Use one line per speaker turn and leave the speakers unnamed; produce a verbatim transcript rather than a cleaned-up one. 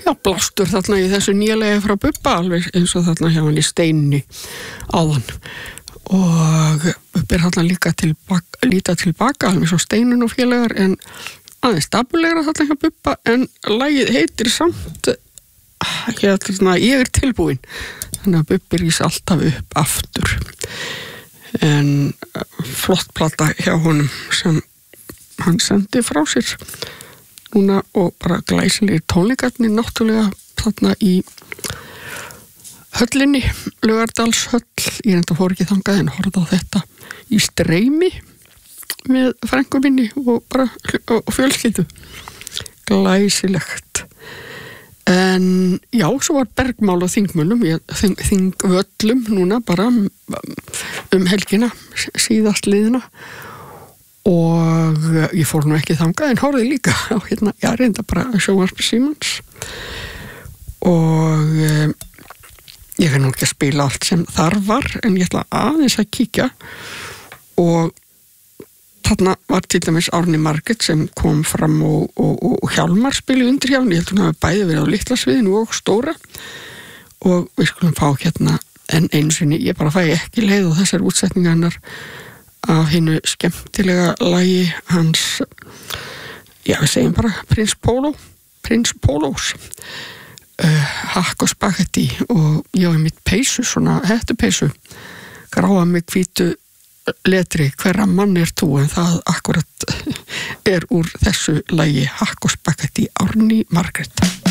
já, blástur þarna í þessu nýlega frá Bubba, alveg eins og þarna hjá hann í Steini áðan. Og Bubbi er þarna líka til bak, líta tilbaka, alveg svo Steinun og félagar, en aðeins stabilegra þarna hjá Bubba, en lagið heitir samt, hérna, ég er tilbúin. Þannig að Bubbi rís alltaf upp aftur. En flott plata hjá honum sem hann sendi frá sér núna og bara glæsilegir tónleikarnir náttúrulega þarna í höllinni, Laugardalshöll. Ég enda fór ekki þangað en horfði á þetta í streymi með frænku minni og bara og fjölskyldu. Glæsilegt. En já, svo var bergmál á þingmönnum, þing, þingvöllum núna bara um helgina síðast liðina og ég fór nú ekki þangað en horfði líka á hérna, já, reynda bara sjónvarp Símans og um, ég kann nú ekki að spila allt sem þar var en ég ætla aðeins að kíkja og þarna var til dæmis Árni Margrét sem kom fram og, og, og Hjálmar spili undir hjá hann, ég held hún hafi bæði verið á litla sviðinu og stóra og við skulum fá hérna en einu sinni, ég bara fæ ekki leið á þessar útsetningar hennar af hinnu skemmtilega lagi hans, já við segjum bara Prins Pólo, Prins Pólós uh, hakk og spagetti og ég var mitt peysu, svona hettupeysu gráa mig hvítu letri, hverra mann er þú en það akkurat er úr þessu lagi hakk og spagetti Árni Margrét.